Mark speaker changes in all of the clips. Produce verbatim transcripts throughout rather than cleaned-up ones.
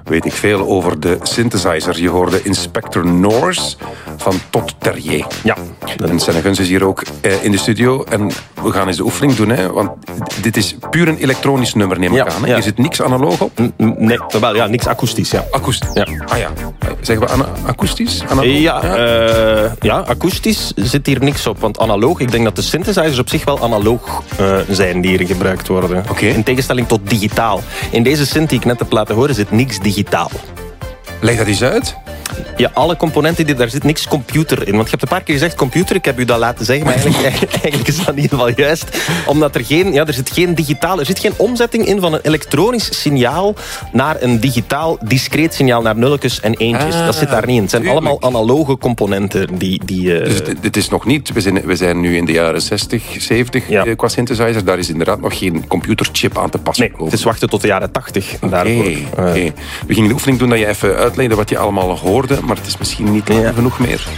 Speaker 1: weet ik veel over de synthesizer. Je hoorde Inspector Norse van Todd Terje.
Speaker 2: Ja.
Speaker 1: En Senne Guns is hier ook eh, in de studio. En we gaan eens de oefening doen, hè, want dit is puur een elektronisch nummer, neem ik
Speaker 2: Ja,
Speaker 1: aan. Hè?
Speaker 2: ja.
Speaker 1: Er zit niks analoog op.
Speaker 2: N- Nee, wel, ja, niks akoestisch, ja.
Speaker 1: Akoestisch.
Speaker 2: Ja.
Speaker 1: Ah ja. Zeggen we ana- akoestisch? Analoog?
Speaker 2: Ja, uh, ja, akoestisch zit hier niks op. Want analoog, ik denk dat de synthesizers op zich wel analoog uh, zijn die hier gebruikt worden.
Speaker 1: Oké.
Speaker 2: In tegenstelling tot digitaal. In deze synth die ik net heb laten horen zit niks digitaal.
Speaker 1: Leg dat eens uit.
Speaker 2: Ja, alle componenten, die, daar zit niks computer in. Want je hebt een paar keer gezegd computer, ik heb u dat laten zeggen, maar eigenlijk, eigenlijk is dat niet helemaal juist. Omdat er geen, ja, er zit geen digitaal, er zit geen omzetting in van een elektronisch signaal naar een digitaal discreet signaal, naar nulletjes en eentjes.
Speaker 1: Ah,
Speaker 2: dat zit daar niet in. Het zijn
Speaker 1: tuurlijk.
Speaker 2: allemaal analoge componenten die... die uh,
Speaker 1: Dus dit, dit is nog niet... We zijn, we zijn nu in de jaren zestig, zeventig
Speaker 2: Ja.
Speaker 1: eh, qua synthesizer. Daar is inderdaad nog geen computerchip aan te pas
Speaker 2: nee,
Speaker 1: gekomen.
Speaker 2: het is wachten tot de jaren tachtig.
Speaker 1: Oké,
Speaker 2: daarvoor.
Speaker 1: oké.
Speaker 2: Uh,
Speaker 1: We gingen de oefening doen dat je even uitlegde wat je allemaal hoorde, maar het is misschien niet lang
Speaker 2: Ja.
Speaker 1: genoeg meer.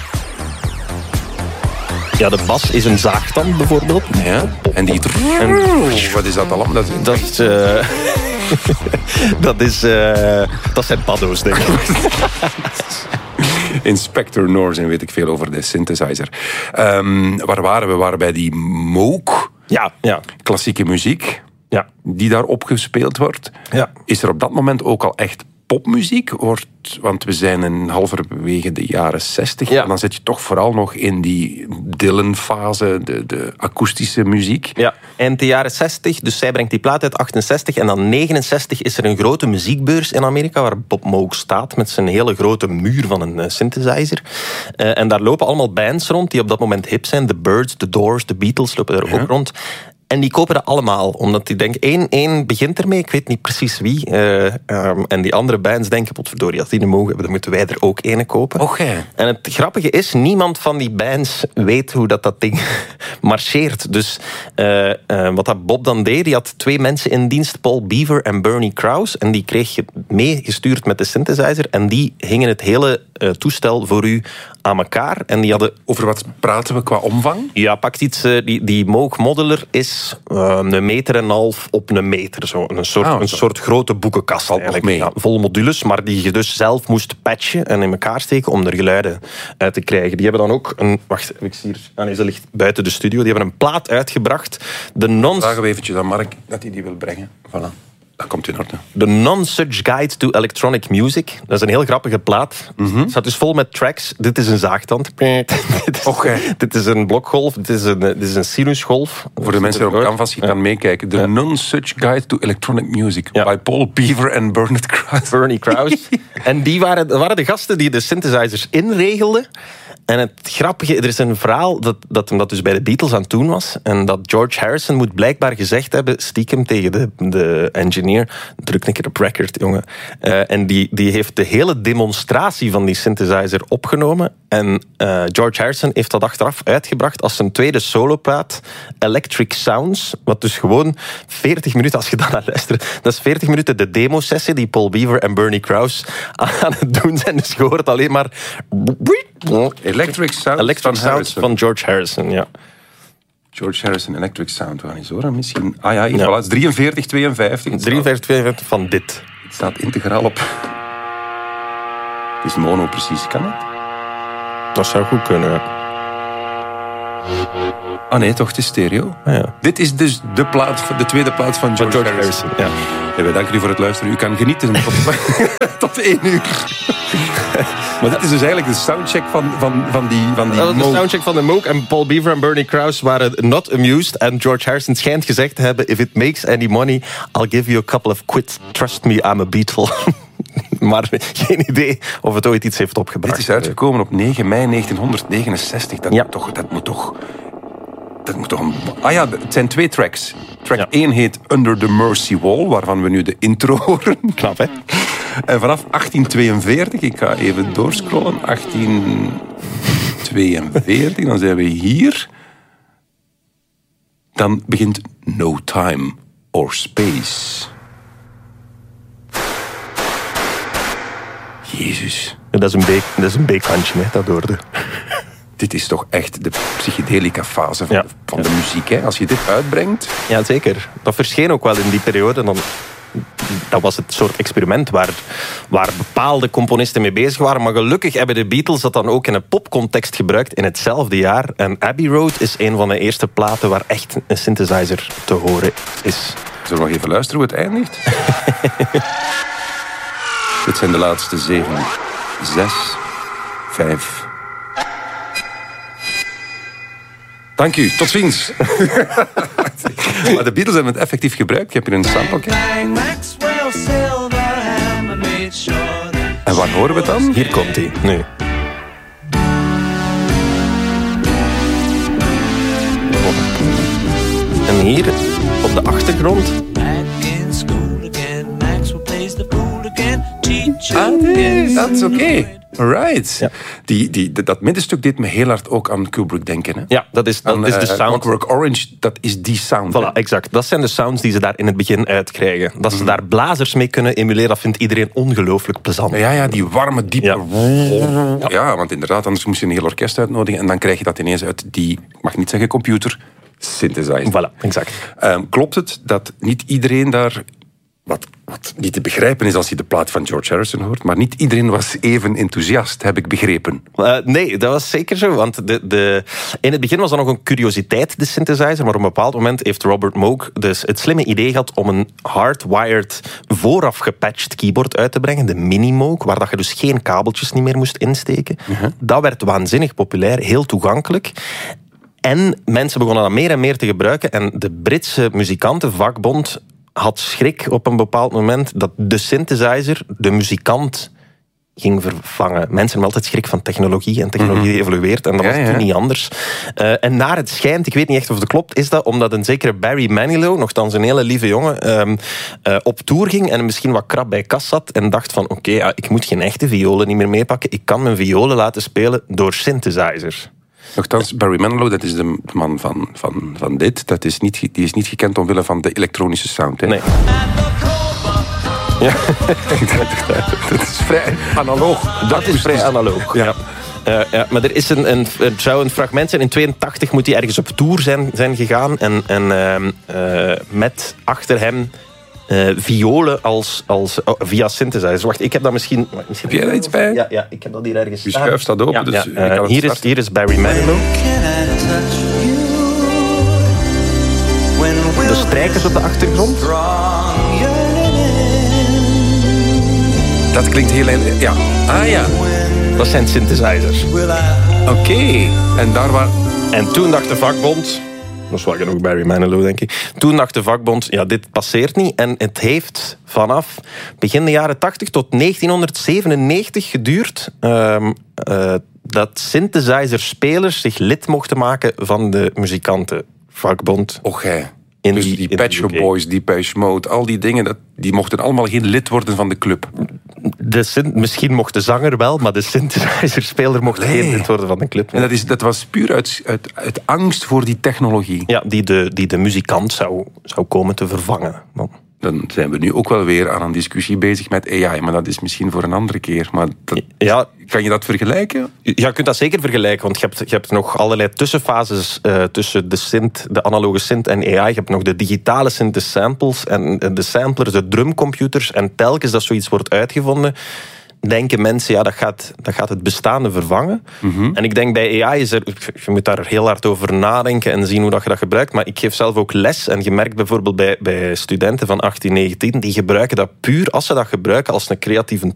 Speaker 2: ja, de bas is een zaagtand bijvoorbeeld.
Speaker 1: Ja? En die...
Speaker 2: En-
Speaker 1: Wat is dat allemaal? Dat is...
Speaker 2: Dat is... Uh, dat is... Uh, dat zijn paddo's, denk ik.
Speaker 1: Inspector Norse en weet ik veel over de synthesizer. Um, waar waren we? We waren bij die Moog,
Speaker 2: Ja, ja.
Speaker 1: klassieke muziek,
Speaker 2: Ja.
Speaker 1: die daar opgespeeld wordt.
Speaker 2: Ja.
Speaker 1: Is er op dat moment ook al echt popmuziek? Wordt, want we zijn in halverwege de jaren zestig.
Speaker 2: Ja.
Speaker 1: En dan zit je toch vooral nog in die Dylan-fase, de, de akoestische muziek.
Speaker 2: Ja, eind de jaren zestig. Dus zij brengt die plaat uit achtenzestig. En dan negenenzestig is er een grote muziekbeurs in Amerika waar Bob Moog staat met zijn hele grote muur van een uh, synthesizer. Uh, en daar lopen allemaal bands rond die op dat moment hip zijn. The Byrds, The Doors, The Beatles lopen daar
Speaker 1: Ja.
Speaker 2: ook rond. En die kopen dat allemaal, omdat die denken, één, één begint ermee, ik weet niet precies wie. Uh, um, en die andere bands denken, potverdorie, als die een mogen hebben, dan moeten wij er ook ene kopen.
Speaker 1: Och, hè.
Speaker 2: En het grappige is, niemand van die bands weet hoe dat, dat ding marcheert. Dus uh, uh, wat dat Bob dan deed, die had twee mensen in dienst, Paul Beaver en Bernie Krause. En die kreeg je meegestuurd met de synthesizer. En die hingen het hele uh, toestel voor u aan elkaar. En die hadden...
Speaker 1: Over wat praten we qua omvang?
Speaker 2: Ja, pakt iets, uh, die, die Moog Modeler is uh, een meter en een half op een meter. Zo. Een, soort,
Speaker 1: Ah,
Speaker 2: een
Speaker 1: zo.
Speaker 2: soort grote boekenkast
Speaker 1: Valt nog
Speaker 2: eigenlijk.
Speaker 1: mee.
Speaker 2: Ja, vol modules, maar die je dus zelf moest patchen en in elkaar steken om er geluiden uit te krijgen. Die hebben dan ook een... Wacht, heb ik zie hier... Ah nee, ze ligt buiten de studio. Die hebben een plaat uitgebracht. De non...
Speaker 1: Vragen we eventjes aan Mark dat hij die wil brengen. Voilà. Dat komt in orde.
Speaker 2: The Non-Such Guide to Electronic Music. Dat is een heel grappige plaat.
Speaker 1: Mhm.
Speaker 2: Het staat dus vol met tracks. Dit is een zaagtand. dit, is,
Speaker 1: Och, hè.
Speaker 2: dit is een blokgolf. Dit is een, dit is een sinusgolf.
Speaker 1: Voor de mensen die op Canvas die kan meekijken. The
Speaker 2: Ja.
Speaker 1: Non-Such Guide to Electronic Music.
Speaker 2: Ja.
Speaker 1: By Paul Beaver en Bernard Krause.
Speaker 2: Bernie Krause. En die waren, dat waren de gasten die de synthesizers inregelden. En het grappige, er is een verhaal dat, dat hem dat dus bij de Beatles aan het doen was. En dat George Harrison moet blijkbaar gezegd hebben, stiekem tegen de, de engineer, druk een keer op record, jongen. Uh, en die, die heeft de hele demonstratie van die synthesizer opgenomen. En uh, George Harrison heeft dat achteraf uitgebracht als zijn tweede soloplaat, Electric Sounds. Wat dus gewoon veertig minuten, als je daar naar luistert, dat is veertig minuten de demo-sessie die Paul Beaver en Bernie Krause aan het doen zijn. Dus je hoort alleen maar...
Speaker 1: Electric Sound
Speaker 2: Electric
Speaker 1: van
Speaker 2: Sound
Speaker 1: Harrison.
Speaker 2: van George Harrison, ja.
Speaker 1: George Harrison, Electric Sound. We gaan eens horen. Misschien... Ah ja, hier,
Speaker 2: Ja.
Speaker 1: voilà, het is drieënveertig tweeënvijftig. Het
Speaker 2: drieënvijftig, tweeënvijftig van dit.
Speaker 1: staat- Het staat integraal op. Het is mono precies, kan het?
Speaker 2: Dat zou goed kunnen, ja.
Speaker 1: Ah nee, toch, het is stereo.
Speaker 2: Ah, ja.
Speaker 1: Dit is dus de, plaat, de tweede plaat van
Speaker 2: Van
Speaker 1: George,
Speaker 2: George
Speaker 1: Harrison.
Speaker 2: Harrison, ja.
Speaker 1: Ja, wij danken u voor het luisteren. U kan genieten tot, tot één uur. Maar dit is dus eigenlijk de soundcheck van, van, van die, van die
Speaker 2: Dat was de
Speaker 1: Moog.
Speaker 2: soundcheck van de Moog en Paul Beaver en Bernie Krause waren not amused. En George Harrison schijnt gezegd te hebben, if it makes any money, I'll give you a couple of quits. Trust me, I'm a Beatle. Maar geen idee of het ooit iets heeft opgebracht.
Speaker 1: Dit is uitgekomen op negen mei negentienhonderdnegenenzestig. Dat,
Speaker 2: Ja.
Speaker 1: moet toch, dat moet toch... Dat moet toch een... Ah ja, het zijn twee tracks. Track
Speaker 2: Ja.
Speaker 1: één heet Under the Mercy Wall, waarvan we nu de intro horen.
Speaker 2: Knap, hè?
Speaker 1: En vanaf achttien tweeënveertig, ik ga even doorscrollen, achttien tweeënveertig, dan zijn we hier. Dan begint No Time or Space. Jezus.
Speaker 2: Dat is een beek, dat is een beekhandje, hè, dat hoorde.
Speaker 1: Dit is toch echt de psychedelica fase van,
Speaker 2: Ja.
Speaker 1: de, van de muziek. Hè? Als je dit uitbrengt...
Speaker 2: Ja, zeker. Dat verscheen ook wel in die periode. Dan dat was het soort experiment waar, waar bepaalde componisten mee bezig waren. Maar gelukkig hebben de Beatles dat dan ook in een popcontext gebruikt in hetzelfde jaar. En Abbey Road is een van de eerste platen waar echt een synthesizer te horen is.
Speaker 1: Zullen we nog even luisteren hoe het eindigt? Dit zijn de laatste zeven, zes, vijf. Dank u, tot ziens. Maar de Beatles hebben het effectief gebruikt. Ik heb hier een sample. En waar horen we het dan?
Speaker 2: Hier komt hij, nu. En hier, op de achtergrond...
Speaker 1: Ah, nee, dat is oké. Okay. Right. Ja. Die, die, dat middenstuk deed me heel hard ook aan Kubrick denken. Hè?
Speaker 2: Ja, dat is, dat aan, is de sound.
Speaker 1: Uh, Clockwork Orange, dat is die sound.
Speaker 2: Voilà, exact. Dat zijn de sounds die ze daar in het begin uitkrijgen. Dat ze mm. daar blazers mee kunnen emuleren, dat vindt iedereen ongelooflijk plezant.
Speaker 1: Ja, ja, die warme, diepe... Ja. ja, want inderdaad, anders moest je een heel orkest uitnodigen en dan krijg je dat ineens uit die, ik mag niet zeggen computer, synthesizer.
Speaker 2: Voilà, exact.
Speaker 1: Um, klopt het dat niet iedereen daar... Wat, wat niet te begrijpen is als je de plaat van George Harrison hoort, maar niet iedereen was even enthousiast, heb ik begrepen.
Speaker 2: Uh, nee, dat was zeker zo, want de, de, in het begin was dat nog een curiositeit, de synthesizer, maar op een bepaald moment heeft Robert Moog dus het slimme idee gehad om een hardwired, vooraf gepatcht keyboard uit te brengen, de Mini-Moog, waar dat je dus geen kabeltjes niet meer moest insteken. Uh-huh. Dat werd waanzinnig populair, heel toegankelijk. En mensen begonnen dat meer en meer te gebruiken en de Britse muzikantenvakbond had schrik op een bepaald moment dat de synthesizer de muzikant ging vervangen. Mensen hebben altijd schrik van technologie en technologie mm-hmm. evolueert en dat ja, was toen ja. niet anders. Uh, en naar het schijnt, ik weet niet echt of het klopt, is dat omdat een zekere Barry Manilow, nogthans een hele lieve jongen, um, uh, op tour ging en misschien wat krap bij kas zat en dacht van oké, okay, ja, ik moet geen echte violen niet meer meepakken, ik kan mijn violen laten spelen door synthesizers.
Speaker 1: Nochtans, Barry Manilow, dat is de man van, van, van dit. Dat is niet, die is niet gekend omwille van de elektronische sound. Hè?
Speaker 2: Nee.
Speaker 1: Ja. Dat is vrij analoog.
Speaker 2: Dat, dat is vrij analoog, ja. ja. Uh, ja, maar er, is een, een, er zou een fragment zijn. In tweeëntachtig moet hij ergens op tour zijn, zijn gegaan. En, en uh, uh, met achter hem... Uh, violen als, als oh, via synthesizer. Wacht, ik heb dat misschien... misschien
Speaker 1: heb jij daar iets bij?
Speaker 2: Ja, ja, ik heb dat hier ergens
Speaker 1: staan. Je schuif staat open,
Speaker 2: ja,
Speaker 1: dus...
Speaker 2: Ja, uh, hier, is, hier is Barry Manilow. De strijkers op de achtergrond.
Speaker 1: Dat klinkt heel... Ja. Ah ja.
Speaker 2: Dat zijn synthesizers.
Speaker 1: Oké. Okay. En daar waar...
Speaker 2: En toen dacht de vakbond... Dat is wel genoeg Barry Manilow, denk ik. Toen dacht de vakbond, ja, dit passeert niet. En het heeft vanaf begin de jaren tachtig tot negentienhonderdzevenennegentig geduurd... Uh, uh, dat synthesizer-spelers zich lid mochten maken van de muzikantenvakbond.
Speaker 1: Och, gij. In dus die, die Pet Shop Boys, die Depeche Mode, al die dingen, dat, die mochten allemaal geen lid worden van de club.
Speaker 2: De synth, misschien mocht de zanger wel, maar de synthesizer-speler mocht nee. geen lid worden van de club.
Speaker 1: En dat, is, dat was puur uit, uit, uit angst voor die technologie.
Speaker 2: Ja, die de, die de muzikant zou, zou komen te vervangen. Man.
Speaker 1: Dan zijn we nu ook wel weer aan een discussie bezig met A I, maar dat is misschien voor een andere keer. Maar dat, ja, kan je dat vergelijken?
Speaker 2: Ja, je kunt dat zeker vergelijken, want je hebt, je hebt nog allerlei tussenfases uh, tussen de synth, de analoge synth en A I. Je hebt nog de digitale synth, de samples en de samplers, de drumcomputers. En telkens dat zoiets wordt uitgevonden, denken mensen, ja, dat gaat, dat gaat het bestaande vervangen. Mm-hmm. En ik denk bij A I, is er, je moet daar heel hard over nadenken en zien hoe dat je dat gebruikt. Maar ik geef zelf ook les en je merkt bijvoorbeeld bij, bij studenten van achttien, negentien, die gebruiken dat puur, als ze dat gebruiken, als een creatieve